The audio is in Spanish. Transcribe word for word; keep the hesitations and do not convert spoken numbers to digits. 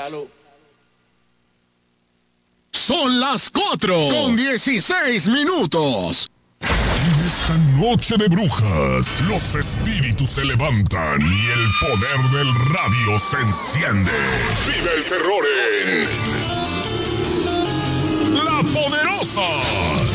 Salud. Son las cuatro con dieciséis minutos. En esta noche de brujas, los espíritus se levantan y el poder del radio se enciende. Vive el terror en La Poderosa.